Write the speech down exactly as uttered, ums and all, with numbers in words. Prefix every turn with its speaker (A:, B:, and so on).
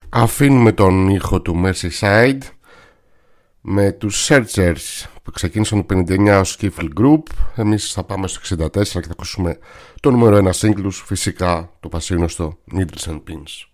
A: Αφήνουμε τον ήχο του Merseyside με τους Searchers που ξεκίνησαν το πενήντα εννιά ως Skiffle Group. Εμείς θα πάμε στο εξήντα τέσσερα και θα ακούσουμε το νούμερο ένα singles, φυσικά το πασίγνωστο Needles and Pins.